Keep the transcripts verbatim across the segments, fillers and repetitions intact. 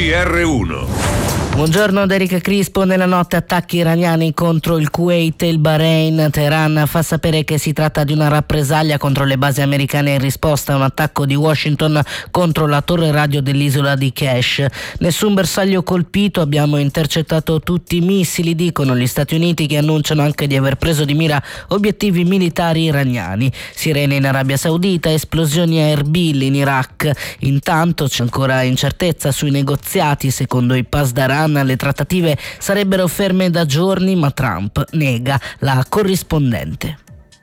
G R uno. Buongiorno da Erika Crispo. Nella notte attacchi iraniani contro il Kuwait e il Bahrain. Teheran fa sapere che si tratta di una rappresaglia contro le basi americane in risposta a un attacco di Washington contro la torre radio dell'isola di Kesh. Nessun bersaglio colpito, abbiamo intercettato tutti i missili, dicono gli Stati Uniti, che annunciano anche di aver preso di mira obiettivi militari iraniani. Sirene in Arabia Saudita, esplosioni a Erbil in Iraq. Intanto c'è ancora incertezza sui negoziati. Secondo i Pasdaran le trattative sarebbero ferme da giorni, ma Trump nega la corrispondente.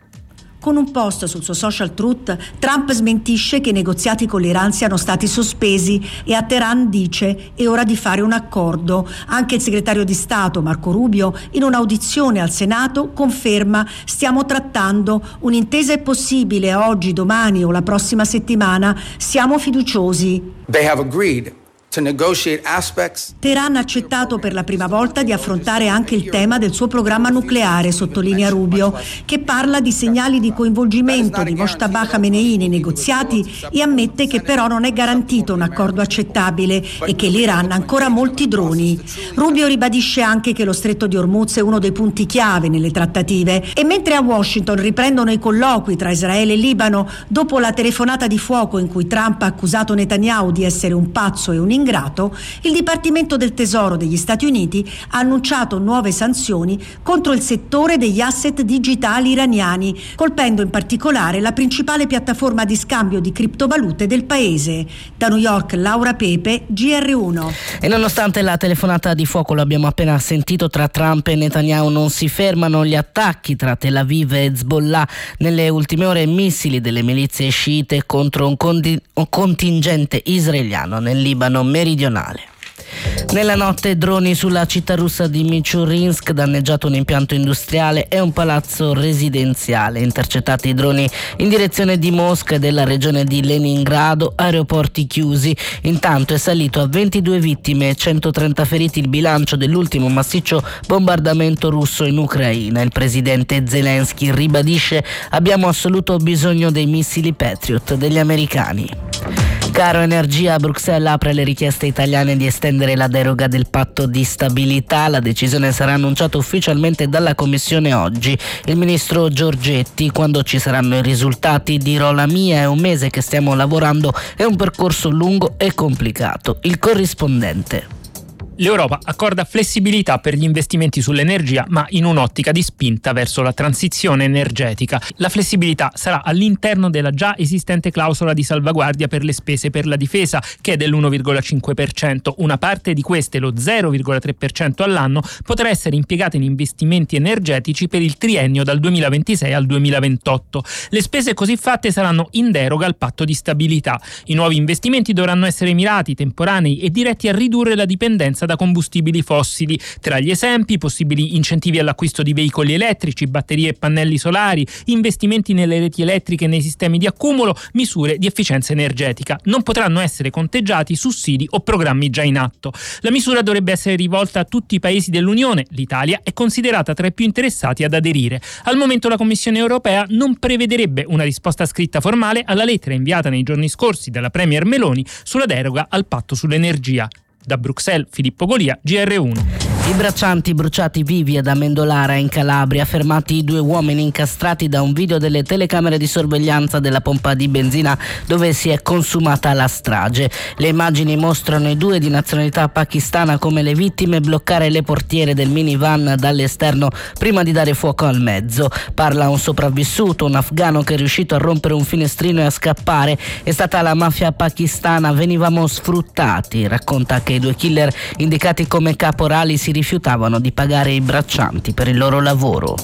Con un post sul suo social Truth, Trump smentisce che i negoziati con l'Iran siano stati sospesi e a Teheran dice è ora di fare un accordo. Anche il segretario di Stato Marco Rubio, in un'audizione al Senato, conferma: stiamo trattando, un'intesa è possibile oggi, domani o la prossima settimana, siamo fiduciosi. They have agreed to negotiate aspects. Teheran ha accettato per la prima volta di affrontare anche il tema del suo programma nucleare, sottolinea Rubio, che parla di segnali di coinvolgimento di Mojtaba Khamenei nei negoziati e ammette che però non è garantito un accordo accettabile e che l'Iran ha ancora molti droni. Rubio ribadisce anche che lo stretto di Hormuz è uno dei punti chiave nelle trattative e mentre a Washington riprendono i colloqui tra Israele e Libano dopo la telefonata di fuoco in cui Trump ha accusato Netanyahu di essere un pazzo e un ingrato, il Dipartimento del Tesoro degli Stati Uniti ha annunciato nuove sanzioni contro il settore degli asset digitali iraniani, colpendo in particolare la principale piattaforma di scambio di criptovalute del paese. Da New York, Laura Pepe, G R uno. E nonostante la telefonata di fuoco, l'abbiamo appena sentito, tra Trump e Netanyahu non si fermano gli attacchi tra Tel Aviv e Hezbollah. Nelle ultime ore missili delle milizie sciite contro un, condi- un contingente israeliano nel Libano meridionale. Nella notte droni sulla città russa di Michurinsk, danneggiato un impianto industriale e un palazzo residenziale. Intercettati i droni in direzione di Mosca e della regione di Leningrado, aeroporti chiusi. Intanto è salito a ventidue vittime e centotrenta feriti il bilancio dell'ultimo massiccio bombardamento russo in Ucraina. Il presidente Zelensky ribadisce: abbiamo assoluto bisogno dei missili Patriot degli americani. Caro energia, Bruxelles apre le richieste italiane di estendere la deroga del patto di stabilità. La decisione sarà annunciata ufficialmente dalla Commissione oggi. Il ministro Giorgetti: quando ci saranno i risultati dirò la mia, è un mese che stiamo lavorando, è un percorso lungo e complicato. Il corrispondente. L'Europa accorda flessibilità per gli investimenti sull'energia, ma in un'ottica di spinta verso la transizione energetica. La flessibilità sarà all'interno della già esistente clausola di salvaguardia per le spese per la difesa, che è dell'uno virgola cinque per cento. Una parte di queste, lo zero virgola tre per cento all'anno, potrà essere impiegata in investimenti energetici per il triennio dal duemilaventisei al duemilaventotto. Le spese così fatte saranno in deroga al patto di stabilità. I nuovi investimenti dovranno essere mirati, temporanei e diretti a ridurre la dipendenza da combustibili fossili. Tra gli esempi, possibili incentivi all'acquisto di veicoli elettrici, batterie e pannelli solari, investimenti nelle reti elettriche e nei sistemi di accumulo, misure di efficienza energetica. Non potranno essere conteggiati sussidi o programmi già in atto. La misura dovrebbe essere rivolta a tutti i paesi dell'Unione. L'Italia è considerata tra i più interessati ad aderire. Al momento la Commissione europea non prevederebbe una risposta scritta formale alla lettera inviata nei giorni scorsi dalla Premier Meloni sulla deroga al patto sull'energia. Da Bruxelles, Filippo Golia, G R uno. I braccianti bruciati vivi ad Amendolara in Calabria, fermati i due uomini incastrati da un video delle telecamere di sorveglianza della pompa di benzina dove si è consumata la strage. Le immagini mostrano i due di nazionalità pakistana come le vittime bloccare le portiere del minivan dall'esterno prima di dare fuoco al mezzo. Parla un sopravvissuto, un afgano che è riuscito a rompere un finestrino e a scappare. È stata la mafia pakistana, venivamo sfruttati. Racconta che i due killer indicati come caporali si rifiutavano di pagare i braccianti per il loro lavoro.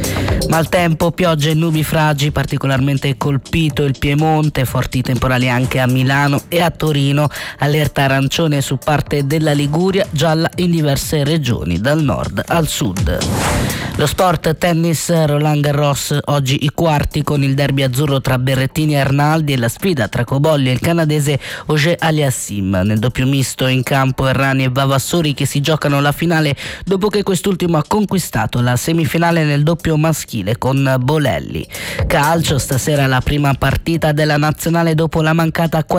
Maltempo, piogge e nubifragi, particolarmente colpito il Piemonte, forti temporali anche a Milano e a Torino, allerta arancione su parte della Liguria, gialla in diverse regioni dal nord al sud. Lo sport, tennis, Roland Garros, oggi i quarti con il derby azzurro tra Berrettini e Arnaldi e la sfida tra Cobolli e il canadese Auger Aliassime. Nel doppio misto in campo Errani e Vavassori che si giocano la finale dopo che quest'ultimo ha conquistato la semifinale nel doppio maschile con Bolelli. Calcio, stasera la prima partita della nazionale dopo la mancata